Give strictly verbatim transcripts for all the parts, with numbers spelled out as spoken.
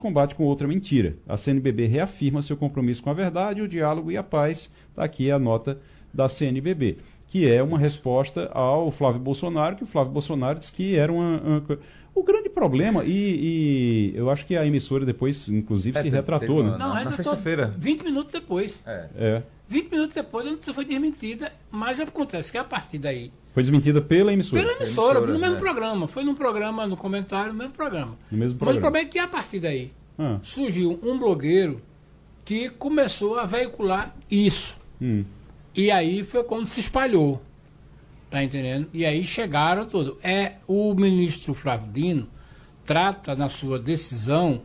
combate com outra mentira. A C N B B reafirma seu compromisso com a verdade, o diálogo e a paz. Está aqui a nota da C N B B, que é uma resposta ao Flávio Bolsonaro, que o Flávio Bolsonaro disse que era uma... uma... O grande problema, e, e eu acho que a emissora depois, inclusive, é, se retratou, teve, né? Não, na, na sexta-feira. vinte minutos depois. É. É. vinte minutos depois a notícia foi desmentida, mas acontece que a partir daí... Foi desmentida pela emissora. Pela emissora, emissora no mesmo né? programa. Foi num programa, no comentário, no mesmo programa. No mesmo Mas o programa. problema é que a partir daí Ah. surgiu um blogueiro que começou a veicular isso. Hum. E aí foi quando se espalhou. Tá entendendo? E aí chegaram todos. É, o ministro Flávio Dino trata na sua decisão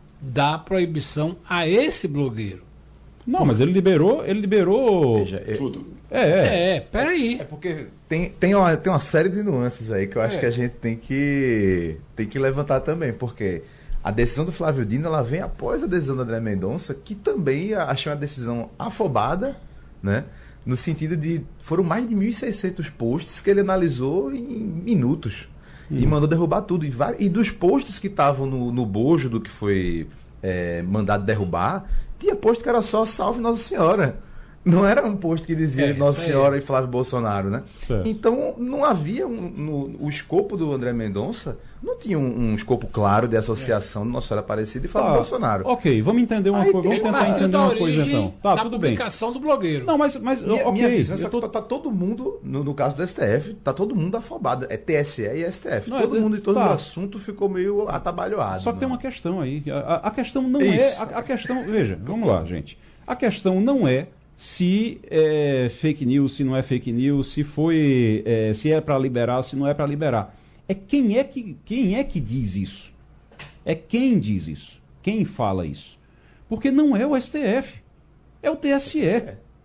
da proibição a esse blogueiro. Não, mas ele liberou, ele liberou Veja, é- tudo. É, é. É, peraí. É porque tem, tem, uma, tem uma série de nuances aí que eu acho É. que a gente tem que, tem que levantar também, porque a decisão do Flávio Dino ela vem após a decisão do André Mendonça, que também achei uma decisão afobada, né? No sentido de, foram mais de mil e seiscentos posts que ele analisou em minutos hum. e mandou derrubar tudo. E, vai- e dos posts que estavam no, no bojo do que foi é, mandado derrubar, tinha post que era só Salve Nossa Senhora. Não era um post que dizia É, Nossa é. Senhora e Flávio Bolsonaro, né? Certo. Então, não havia um, no, o escopo do André Mendonça, não tinha um, um escopo claro de associação de Nossa Senhora Aparecida e Flávio Tá, Bolsonaro. Ok, vamos entender uma Aí coisa. tem Vamos uma tentar parte entender da uma coisa origem então. Tá, da tudo bem. publicação do blogueiro. Não, mas, mas Minha, ok. minha visão, só eu que tô- tá, tá todo mundo, no, no caso do S T F, tá todo mundo afobado. É T S E e S T F. Não, todo é- mundo em torno tá. do assunto ficou meio atabalhoado. Só que tem né? uma questão aí. A, a- a questão não Isso. é. A, a questão. Veja, vamos lá, gente. A questão não é se é fake news, se não é fake news, se foi. é, se é para liberar, se não é para liberar. É quem é que quem é que diz isso. É quem diz isso. Quem fala isso. Porque não é o S T F. É o T S E.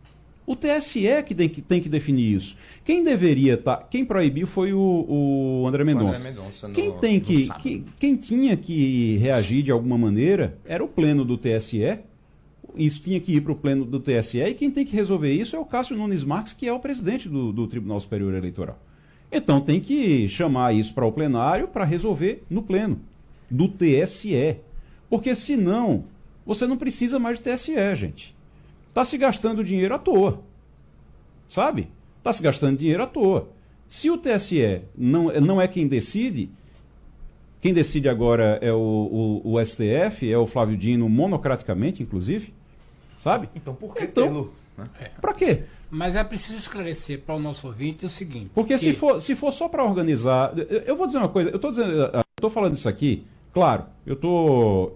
O T S E que tem que, tem que definir isso. Quem deveria estar. Quem proibiu foi o, o André Foi Mendonça. André Mendonça no- Quem tem no que, sábado. que- quem tinha que reagir de alguma maneira era o pleno do T S E. Isso tinha que ir para o pleno do T S E e quem tem que resolver isso é o Cássio Nunes Marques, que é o presidente do, do Tribunal Superior Eleitoral. Então tem que chamar isso para o plenário para resolver no pleno do T S E. Porque senão você não precisa mais de T S E, gente. Está se gastando dinheiro à toa. Sabe? Está se gastando dinheiro à toa. Se o T S E não, não é quem decide, quem decide agora é o, o, o S T F, é o Flávio Dino, monocraticamente, inclusive, sabe? Então por que Então- tê-lo? Né? Para quê? Mas é preciso esclarecer para o nosso ouvinte o seguinte. Porque que- se for, se for só para organizar... Eu eu vou dizer uma coisa, eu estou dizendo, eu tô falando isso aqui, claro, eu estou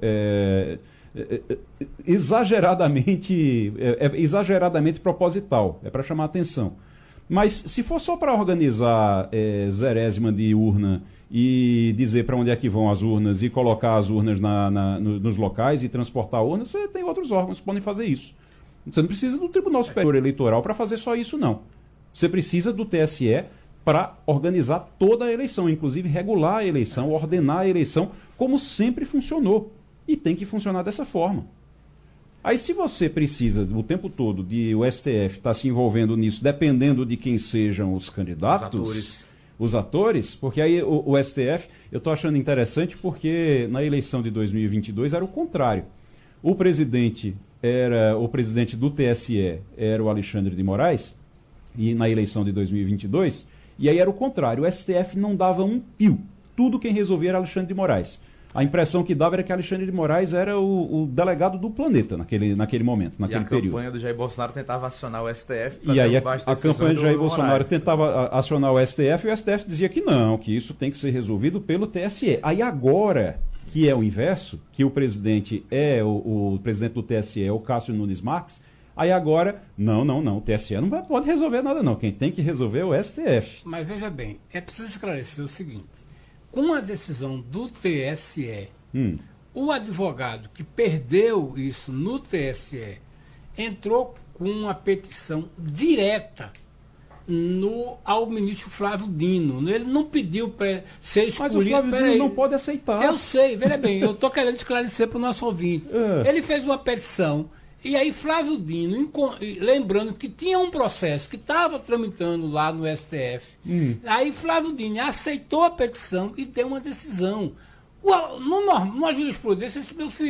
exageradamente, é, é exageradamente proposital, é para chamar a atenção. Mas se for só para organizar é, zerésima de urna e dizer para onde é que vão as urnas e colocar as urnas na, na- no- nos locais e transportar urnas, você tem outros órgãos que podem fazer isso. Você não precisa do Tribunal Superior Eleitoral para fazer só isso, não. Você precisa do T S E para organizar toda a eleição, inclusive regular a eleição, ordenar a eleição, como sempre funcionou. E tem que funcionar dessa forma. Aí se você precisa o tempo todo de o S T F estar se envolvendo nisso, dependendo de quem sejam os candidatos, Os atores. os atores, porque aí o, o S T F, eu estou achando interessante porque na eleição de dois mil e vinte e dois era o contrário. O presidente era o presidente do T S E era o Alexandre de Moraes, e na eleição de dois mil e vinte e dois, e aí era o contrário, o S T F não dava um pio. Tudo quem resolvia era Alexandre de Moraes. A impressão que dava era que Alexandre de Moraes era o, o delegado do planeta naquele, naquele momento, E naquele a período. campanha do Jair Bolsonaro tentava acionar o S T F pra E aí a, derrubar as a decisões campanha de do Jair Bolsonaro Moraes. tentava a- acionar o S T F e o S T F dizia que não, que isso tem que ser resolvido pelo T S E. Aí agora, que é o inverso, que o presidente é o, o presidente do T S E é o Cássio Nunes Marques, aí agora, não, não, não, o T S E não vai- pode resolver nada não, quem tem que resolver é o S T F. Mas veja bem, é preciso esclarecer o seguinte. Com a decisão do T S E, Hum. o advogado que perdeu isso no T S E entrou com uma petição direta no, ao ministro Flávio Dino. Ele não pediu para ser escolhido. Mas o Flávio peraí. Dino não pode aceitar. Eu sei, veja bem, eu estou querendo esclarecer para o nosso ouvinte. É. Ele fez uma petição, e aí Flávio Dino, enco- lembrando que tinha um processo que estava tramitando lá no S T F, Hum. aí Flávio Dino aceitou a petição e deu uma decisão. O- No, norm- numa jurisprudência, esse meu filho